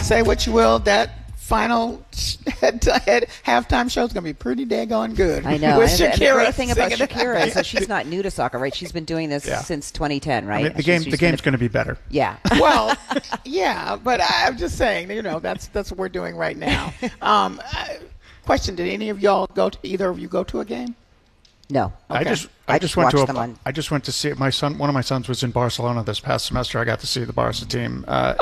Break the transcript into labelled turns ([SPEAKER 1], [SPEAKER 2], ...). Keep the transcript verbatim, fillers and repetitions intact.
[SPEAKER 1] say what you will, that final head, head halftime show is going to be pretty daggone good.
[SPEAKER 2] I know.
[SPEAKER 1] With
[SPEAKER 2] and, and the
[SPEAKER 1] Shakira
[SPEAKER 2] great thing about
[SPEAKER 1] singing it.
[SPEAKER 2] Shakira is that she's not new to soccer, right? She's been doing this
[SPEAKER 3] Yeah.
[SPEAKER 2] since twenty ten, right?
[SPEAKER 3] I mean, the
[SPEAKER 2] She's-
[SPEAKER 3] game,
[SPEAKER 2] she's
[SPEAKER 3] the
[SPEAKER 2] been
[SPEAKER 3] game's
[SPEAKER 2] a-
[SPEAKER 3] going to be better.
[SPEAKER 2] Yeah.
[SPEAKER 1] Well, yeah, but I'm just saying, you know, that's that's what we're doing right now. Um, I, question: did any of y'all go to either of you go to a game?
[SPEAKER 2] No.
[SPEAKER 3] I
[SPEAKER 1] Okay.
[SPEAKER 3] just I,
[SPEAKER 2] I
[SPEAKER 3] just
[SPEAKER 2] just
[SPEAKER 3] went to
[SPEAKER 2] watched
[SPEAKER 3] a,
[SPEAKER 2] them on-
[SPEAKER 3] I just went to see my son. One of my sons was in Barcelona this past semester. I got to see the Barca team. Uh,